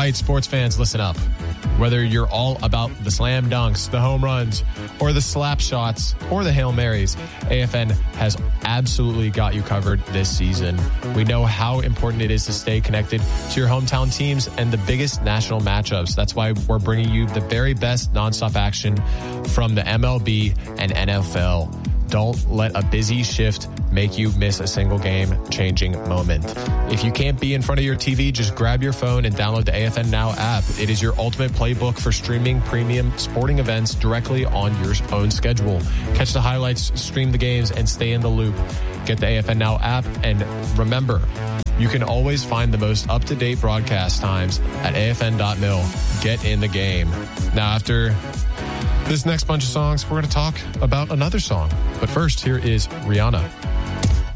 right, sports fans, listen up. Whether you're all about the slam dunks, the home runs, or the slap shots, or the Hail Marys, AFN has absolutely got you covered this season. We know how important it is to stay connected to your hometown teams and the biggest national matchups. That's why we're bringing you the very best nonstop action from the MLB and NFL. Don't let a busy shift make you miss a single game-changing moment. If you can't be in front of your TV, just grab your phone and download the AFN Now app. It is your ultimate playbook for streaming premium sporting events directly on your own schedule. Catch the highlights, stream the games, and stay in the loop. Get the AFN Now app, and remember, you can always find the most up-to-date broadcast times at afn.mil. Get in the game. Now, after this next bunch of songs, we're going to talk about another song. But first, here is Rihanna.